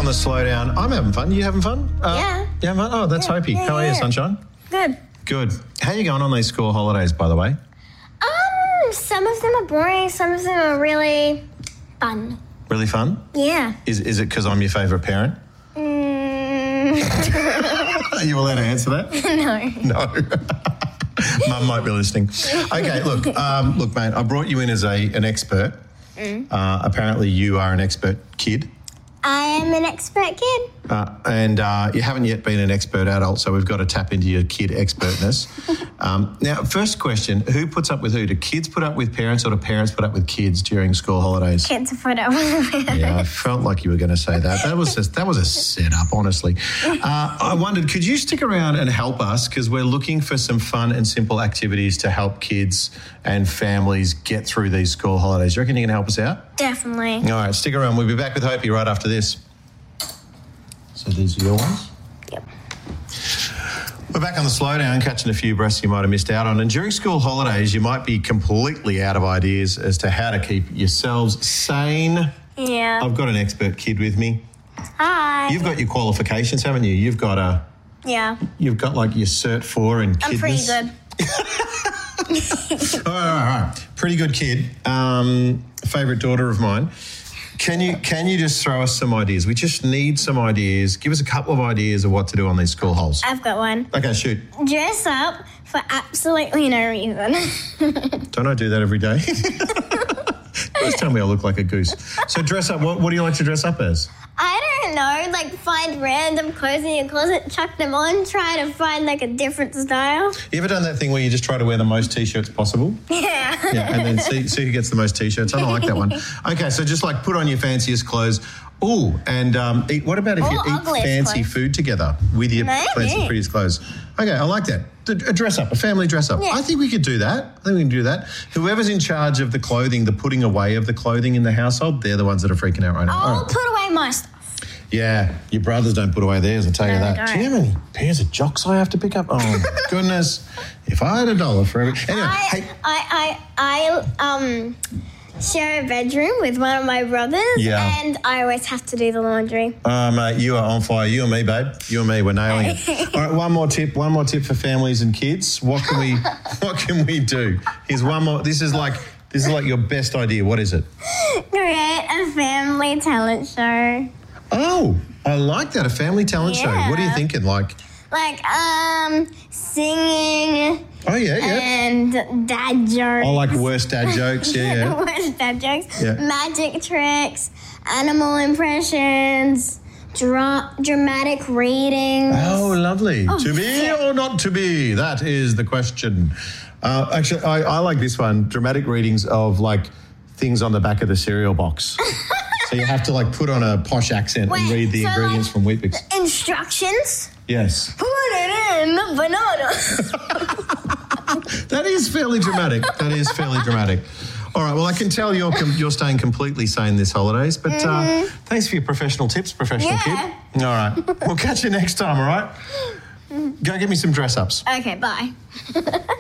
on the slowdown. I'm having fun. You having fun? Yeah. You having fun? Oh, that's Hopi. How are you, sunshine? Good. Good. How are you going on these school holidays, by the way? Some of them are boring. Some of them are really fun. Really fun? Yeah. Is it because I'm your favourite parent? Are you allowed to answer that? No. Mum might be listening. Okay, look, mate, I brought you in as an expert. Apparently you are an expert kid. I am an expert kid. And you haven't yet been an expert adult, so we've got to tap into your kid expertness. Now, first question, who puts up with who? Do kids put up with parents or do parents put up with kids during school holidays? Kids put up with parents. Yeah, I felt like you were going to say that. That was a setup, honestly. I wondered, could you stick around and help us? Because we're looking for some fun and simple activities to help kids and families get through these school holidays. You reckon you can help us out? Definitely. All right, stick around. We'll be back with Hopi right after this. So these are your ones? Yep. We're back on the slowdown, catching a few breaths you might have missed out on. And during school holidays, you might be completely out of ideas as to how to keep yourselves sane. Yeah. I've got an expert kid with me. Hi. You've got your qualifications, haven't you? You've got You've got like your Cert 4 in kidness. I'm pretty good. All right. Pretty good kid. Favourite daughter of mine. Can you just throw us some ideas? We just need some ideas. Give us a couple of ideas of what to do on these school holes. I've got one. Okay, shoot. Dress up for absolutely no reason. Don't I do that every day? Just tell me I look like a goose. So dress up. What do you like to dress up as? I don't know, like find random clothes in your closet, chuck them on, try to find like a different style. You ever done that thing where you just try to wear the most T-shirts possible? Yeah. Yeah, and then see who gets the most T-shirts. I don't like that one. Okay, so just like put on your fanciest clothes. Ooh, and eat. What about if you eat fancy food together with your fancy, prettiest clothes? Okay, I like that. A dress up, a family dress up. Yeah. I think we could do that. I think we can do that. Whoever's in charge of the clothing, the putting away of the clothing in the household, they're the ones that are freaking out right now. I'll put away my stuff. Yeah, your brothers don't put away theirs, I'll tell you that. They don't. Do you know how many pairs of jocks I have to pick up? Oh, my goodness. If I had $1 for every... Anyway, I share a bedroom with one of my brothers, and I always have to do the laundry. Mate, you are on fire. You and me, babe. You and me, we're nailing it. All right, one more tip for families and kids. What can we do? Here's one more. This is like your best idea. What is it? Create a family talent show. Oh, I like that. A family talent show. What are you thinking? Like singing. Oh, yeah. And dad jokes. Oh, like worst dad jokes. Yeah. Worst dad jokes. Yeah. Magic tricks, animal impressions, dramatic readings. Oh, lovely. To be or not to be? That is the question. Actually, I like this one. Dramatic readings of like things on the back of the cereal box. So you have to like put on a posh accent and read the ingredients from Weet-Bix. Instructions? Yes. Put it in the banana. That is fairly dramatic. All right, well, I can tell you're staying completely sane this holidays, but thanks for your professional tips, professional kid. All right, we'll catch you next time, all right? Go get me some dress-ups. Okay, bye.